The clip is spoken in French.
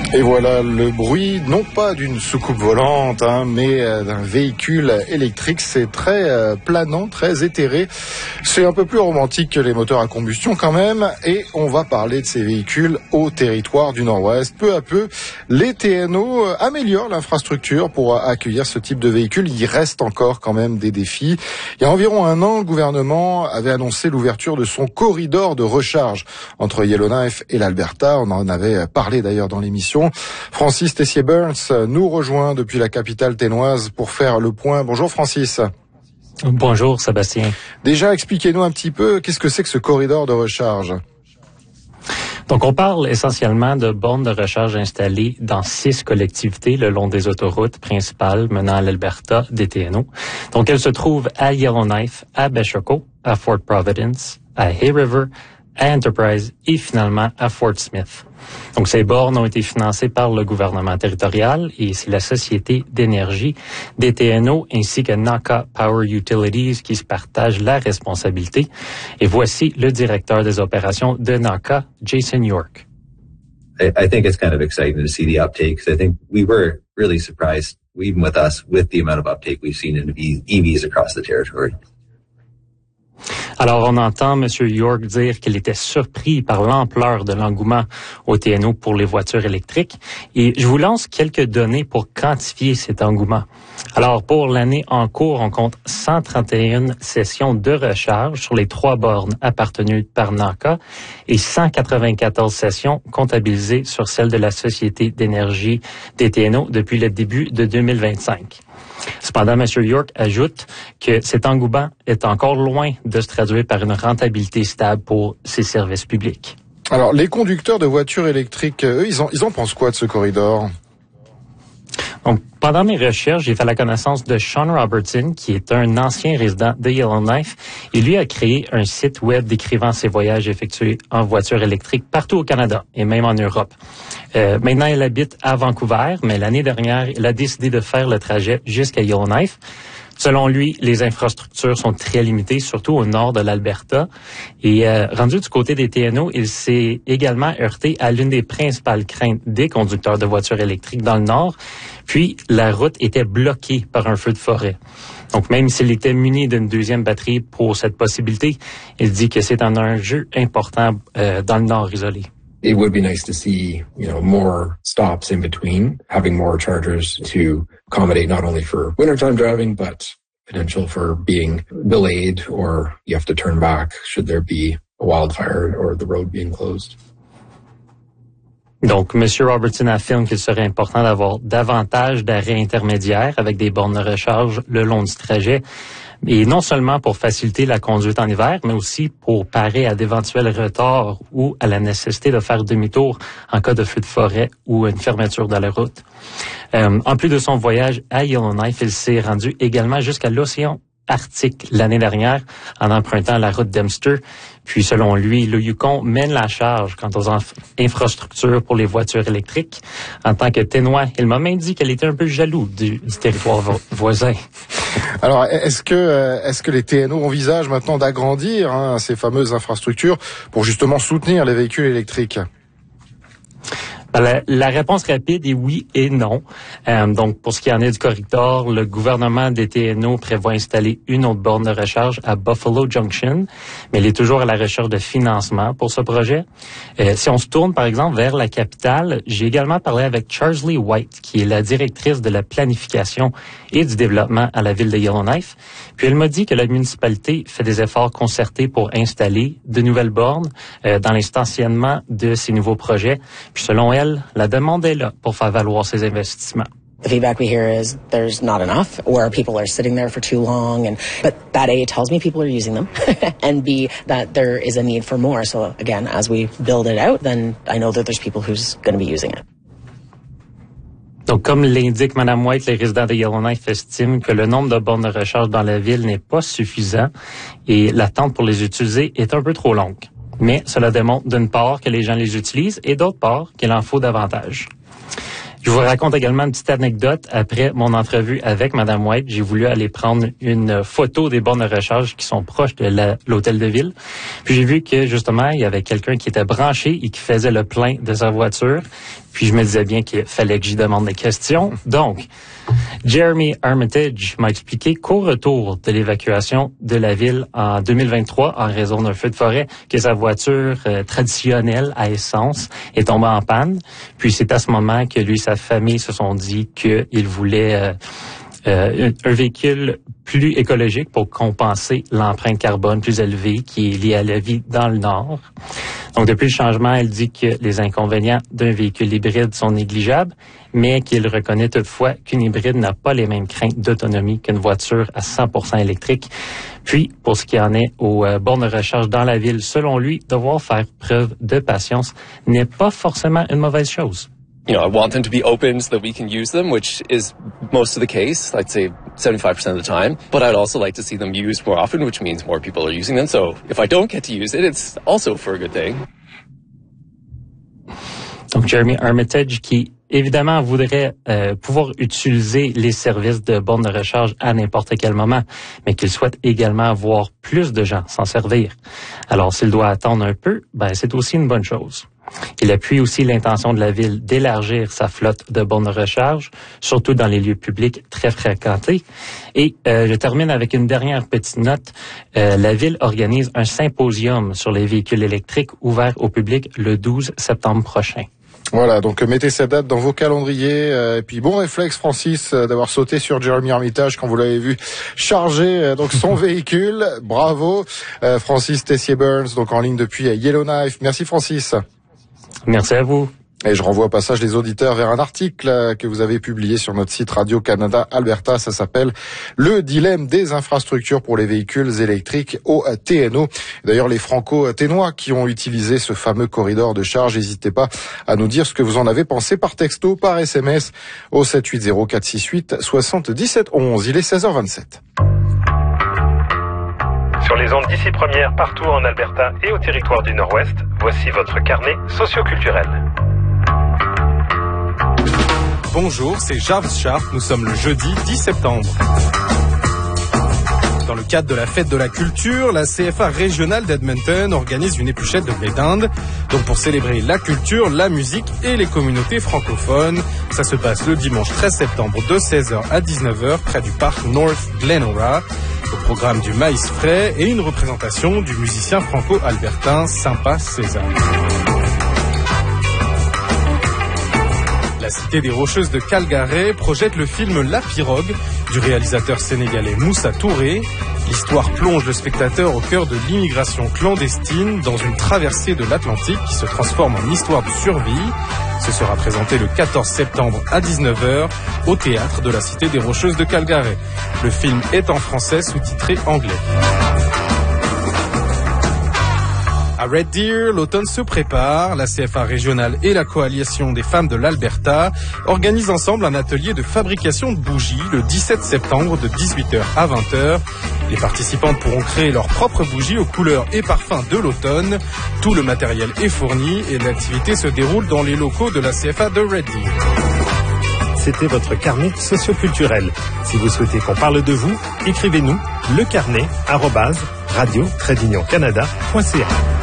Et voilà le bruit, non pas d'une soucoupe volante, mais d'un véhicule électrique. C'est très planant, très éthéré. C'est un peu plus romantique que les moteurs à combustion quand même. Et on va parler de ces véhicules au territoire du Nord-Ouest. Peu à peu, les TNO améliorent l'infrastructure pour accueillir ce type de véhicule. Il reste encore quand même des défis. Il y a environ un an, le gouvernement avait annoncé l'ouverture de son corridor de recharge entre Yellowknife et l'Alberta. On en avait parlé d'ailleurs dans l'émission. Francis Tessier-Burns nous rejoint depuis la capitale ténoise pour faire le point. Bonjour Francis. Bonjour Sébastien. Déjà, expliquez-nous un petit peu, qu'est-ce que c'est que ce corridor de recharge? Donc, on parle essentiellement de bornes de recharge installées dans 6 collectivités le long des autoroutes principales menant à l'Alberta des TNO. Donc, elles se trouvent à Yellowknife, à Beshoko, à Fort Providence, à Hay River, à Enterprise et finalement à Fort Smith. Donc, ces bornes ont été financées par le gouvernement territorial et c'est la Société d'énergie des TNO ainsi que Naka Power Utilities qui se partagent la responsabilité. Et voici le directeur des opérations de Naka, Jason York. I think it's kind of exciting to see the uptake because I think we were really surprised, even with us, with the amount of uptake we've seen in EVs across the territory. Alors, on entend M. York dire qu'il était surpris par l'ampleur de l'engouement au TNO pour les voitures électriques. Et je vous lance quelques données pour quantifier cet engouement. Alors, pour l'année en cours, on compte 131 sessions de recharge sur les 3 bornes appartenues par Naka et 194 sessions comptabilisées sur celles de la Société d'énergie des TNO depuis le début de 2025. Cependant, M. York ajoute que cet engouement est encore loin de se traduire par une rentabilité stable pour ces services publics. Alors, les conducteurs de voitures électriques, eux, ils en pensent quoi de ce corridor? Donc, pendant mes recherches, j'ai fait la connaissance de Sean Robertson, qui est un ancien résident de Yellowknife. Il lui a créé un site web décrivant ses voyages effectués en voiture électrique partout au Canada et même en Europe. Maintenant, il habite à Vancouver, mais l'année dernière, il a décidé de faire le trajet jusqu'à Yellowknife. Selon lui, les infrastructures sont très limitées, surtout au nord de l'Alberta. Et rendu du côté des TNO, il s'est également heurté à l'une des principales craintes des conducteurs de voitures électriques dans le nord. Puis, la route était bloquée par un feu de forêt. Donc, même s'il était muni d'une deuxième batterie pour cette possibilité, il dit que c'est un enjeu important dans le nord isolé. It would be nice to see, more stops in between, having more chargers to accommodate not only for wintertime driving, but potential for being delayed or you have to turn back should there be a wildfire or the road being closed. Donc, M. Robertson affirme qu'il serait important d'avoir davantage d'arrêts intermédiaires avec des bornes de recharge le long du trajet. Et non seulement pour faciliter la conduite en hiver, mais aussi pour parer à d'éventuels retards ou à la nécessité de faire demi-tour en cas de feu de forêt ou une fermeture de la route. En plus de son voyage à Yellowknife, il s'est rendu également jusqu'à l'océan Arctique l'année dernière en empruntant la route Dempster. Puis, selon lui, le Yukon mène la charge quant aux infrastructures pour les voitures électriques. En tant que Ténois, il m'a même dit qu'elle était un peu jaloux du territoire voisin. Alors, est-ce que les TNO envisagent maintenant d'agrandir ces fameuses infrastructures pour justement soutenir les véhicules électriques? La réponse rapide est oui et non. Donc, pour ce qui en est du corridor, le gouvernement des TNO prévoit installer une autre borne de recharge à Buffalo Junction, mais il est toujours à la recherche de financement pour ce projet. Si on se tourne, par exemple, vers la capitale, j'ai également parlé avec Charlie White, qui est la directrice de la planification et du développement à la ville de Yellowknife. Puis, elle m'a dit que la municipalité fait des efforts concertés pour installer de nouvelles bornes dans les stationnements de ces nouveaux projets. Puis, selon elle, la demande est là pour faire valoir ces investissements. The feedback we hear is there's not enough, or people are sitting there for too long, but that A tells me people are using them, and B that there is a need for more. So again, as we build it out, then I know that there's people who's going to be using it. Donc, comme l'indique Mme White, les résidents de Yellowknife estiment que le nombre de bornes de recharge dans la ville n'est pas suffisant et l'attente pour les utiliser est un peu trop longue. Mais cela démontre d'une part que les gens les utilisent et d'autre part qu'il en faut davantage. Je vous raconte également une petite anecdote. Après mon entrevue avec Mme White, j'ai voulu aller prendre une photo des bornes de recharge qui sont proches de l'hôtel de ville. Puis j'ai vu que justement, il y avait quelqu'un qui était branché et qui faisait le plein de sa voiture. Puis je me disais bien qu'il fallait que j'y demande des questions. Donc, Jeremy Armitage m'a expliqué qu'au retour de l'évacuation de la ville en 2023 en raison d'un feu de forêt, que sa voiture traditionnelle à essence est tombée en panne. Puis c'est à ce moment que lui et sa famille se sont dit qu'ils voulaient un véhicule plus écologique pour compenser l'empreinte carbone plus élevée qui est liée à la vie dans le Nord. Donc, depuis le changement, elle dit que les inconvénients d'un véhicule hybride sont négligeables, mais qu'il reconnaît toutefois qu'une hybride n'a pas les mêmes craintes d'autonomie qu'une voiture à 100% électrique. Puis, pour ce qui en est aux bornes de recharge dans la ville, selon lui, devoir faire preuve de patience n'est pas forcément une mauvaise chose. You know, I want them to be open so that we can use them, which is most of the case, I'd say 75% of the time. But I'd also like to see them used more often, which means more people are using them. So if I don't get to use it, it's also for a good thing. Donc, Jeremy Armitage qui, évidemment, voudrait pouvoir utiliser les services de bornes de recharge à n'importe quel moment, mais qu'il souhaite également voir plus de gens s'en servir. Alors, s'il doit attendre un peu, c'est aussi une bonne chose. Il appuie aussi l'intention de la ville d'élargir sa flotte de bornes de recharge, surtout dans les lieux publics très fréquentés. Et je termine avec une dernière petite note. La ville organise un symposium sur les véhicules électriques ouvert au public le 12 septembre prochain. Voilà, donc mettez cette date dans vos calendriers. Et puis bon réflexe, Francis, d'avoir sauté sur Jeremy Armitage quand vous l'avez vu charger donc son véhicule. Bravo, Francis Tessier-Burns, donc en ligne depuis Yellowknife. Merci, Francis. Merci à vous. Et je renvoie au passage les auditeurs vers un article que vous avez publié sur notre site Radio-Canada Alberta. Ça s'appelle « Le dilemme des infrastructures pour les véhicules électriques au TNO ». D'ailleurs, les franco-ténois qui ont utilisé ce fameux corridor de charge, n'hésitez pas à nous dire ce que vous en avez pensé par texto, par SMS au 780-468-7711. Il est 16h27. Sur les ondes d'ici première, partout en Alberta et au territoire du Nord-Ouest, voici votre carnet socioculturel. Bonjour, c'est Jarvis Sharp, nous sommes le jeudi 10 septembre. Dans le cadre de la fête de la culture, la CFA régionale d'Edmonton organise une épluchette de blé d'Inde. Donc pour célébrer la culture, la musique et les communautés francophones. Ça se passe le dimanche 13 septembre de 16h à 19h près du parc North Glenora. Au programme du maïs frais et une représentation du musicien franco-albertain Sympa César. La cité des Rocheuses de Calgary projette le film La Pirogue du réalisateur sénégalais Moussa Touré. L'histoire plonge le spectateur au cœur de l'immigration clandestine dans une traversée de l'Atlantique qui se transforme en histoire de survie. Ce sera présenté le 14 septembre à 19h au théâtre de la cité des Rocheuses de Calgary. Le film est en français sous-titré anglais. À Red Deer, l'automne se prépare. La CFA régionale et la Coalition des femmes de l'Alberta organisent ensemble un atelier de fabrication de bougies le 17 septembre de 18h à 20h. Les participantes pourront créer leurs propres bougies aux couleurs et parfums de l'automne. Tout le matériel est fourni et l'activité se déroule dans les locaux de la CFA de Red Deer. C'était votre carnet socioculturel. Si vous souhaitez qu'on parle de vous, écrivez-nous lecarnet@radio-canada.ca.